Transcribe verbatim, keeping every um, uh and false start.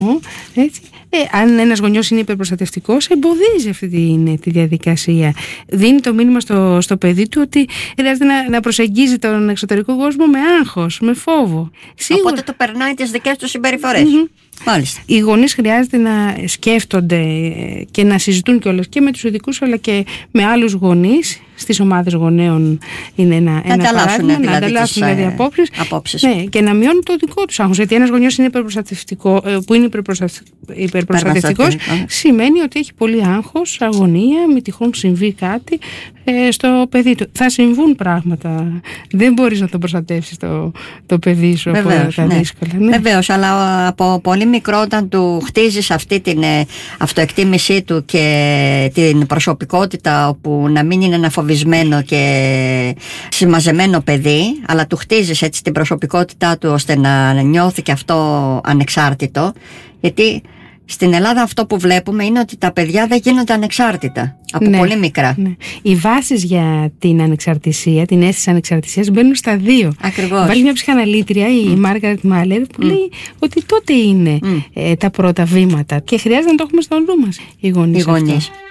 Έτσι. Ε, αν ένας γονιός είναι υπερπροστατευτικός, εμποδίζει αυτή τη, τη διαδικασία. Δίνει το μήνυμα στο, στο παιδί του ότι χρειάζεται να, να προσεγγίζει τον εξωτερικό κόσμο με άγχος, με φόβο. Σίγουρα. Οπότε το περνάει τις δικές του συμπεριφορές. Mm-hmm. Μάλιστα. Οι γονείς χρειάζεται να σκέφτονται και να συζητούν κιόλας και με τους ειδικούς αλλά και με άλλους γονείς. Στις ομάδες γονέων είναι ένα, ένα παράδειγμα, δηλαδή, να ανταλλάσσουν δηλαδή απόψεις, απόψεις. Ναι, και να μειώνουν το δικό τους άγχος. Γιατί ένας γονιός είναι υπερπροστατευτικό, που είναι υπερπροστατευτικός σημαίνει ότι έχει πολύ άγχος, αγωνία, μη τυχόν συμβεί κάτι ε, στο παιδί του. Θα συμβούν πράγματα. Δεν μπορείς να το προστατεύσεις το, το παιδί σου από τα ναι. δύσκολα. Ναι. Βεβαίως, αλλά από πολύ μικρό όταν του χτίζεις αυτή την ε, αυτοεκτίμησή του και την προσωπικότητα όπου να μην είναι ένα φοβισμένο και συμμαζεμένο παιδί, αλλά του χτίζεις έτσι την προσωπικότητά του ώστε να νιώθει και αυτό ανεξάρτητο, γιατί στην Ελλάδα αυτό που βλέπουμε είναι ότι τα παιδιά δεν γίνονται ανεξάρτητα από ναι, πολύ μικρά. Ναι. Οι βάσεις για την ανεξαρτησία, την αίσθηση ανεξαρτησίας μπαίνουν στα δύο. Ακριβώς. Υπάρχει μια ψυχαναλήτρια, η mm. Μάργαρετ Μάλερ, που mm. λέει ότι τότε είναι mm. ε, τα πρώτα βήματα και χρειάζεται να το έχουμε στο νου μας οι γονείς. Οι γονείς.